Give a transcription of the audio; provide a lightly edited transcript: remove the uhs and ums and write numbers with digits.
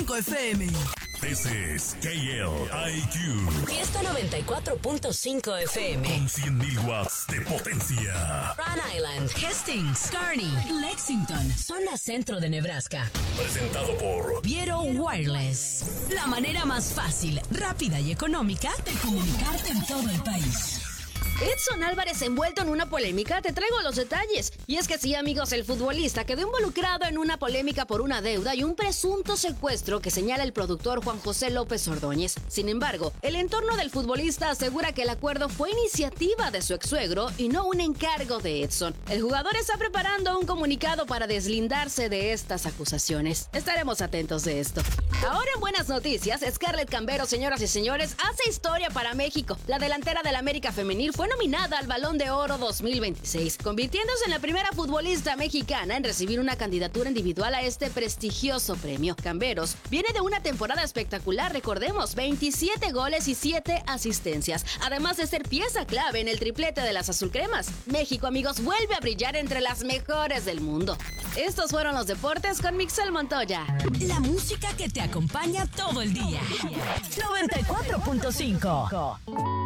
94.5 FM. This is KLIQ. Fiesta 94.5 FM. Con 100.000 watts de potencia. Rhode Island, Hastings, Kearney, Lexington, zona centro de Nebraska. Presentado por Viero Wireless. La manera más fácil, rápida y económica de comunicarte en todo el país. Edson Álvarez envuelto en una polémica, te traigo los detalles. Y es que sí, amigos, el futbolista quedó involucrado en una polémica por una deuda y un presunto secuestro que señala el productor Juan José López Ordóñez. Sin embargo, el entorno del futbolista asegura que el acuerdo fue iniciativa de su ex-suegro y no un encargo de Edson. El jugador está preparando un comunicado para deslindarse de estas acusaciones. Estaremos atentos de esto. Ahora en buenas noticias, Scarlett Cambero, señoras y señores, hace historia para México. La delantera del América Femenil fue nominada al Balón de Oro 2026, convirtiéndose en la primera futbolista mexicana en recibir una candidatura individual a este prestigioso premio. Camberos viene de una temporada espectacular, recordemos, 27 goles y 7 asistencias, además de ser pieza clave en el triplete de las azulcremas. México, amigos, vuelve a brillar entre las mejores del mundo. Estos fueron los deportes con Mixel Montoya. La música que te acompaña todo el día. 94.5.